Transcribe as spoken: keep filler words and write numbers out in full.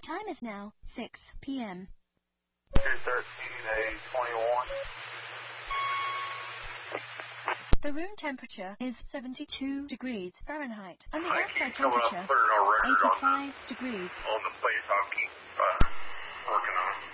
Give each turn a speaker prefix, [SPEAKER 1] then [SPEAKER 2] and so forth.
[SPEAKER 1] time is now six p m
[SPEAKER 2] Pier thirteen, A twenty-one.
[SPEAKER 1] The room temperature is seventy-two degrees Fahrenheit, and the
[SPEAKER 2] I
[SPEAKER 1] outside
[SPEAKER 2] keep coming up
[SPEAKER 1] temperature
[SPEAKER 2] putting our record on
[SPEAKER 1] eighty-five degrees.
[SPEAKER 2] the, on the place. I'll keep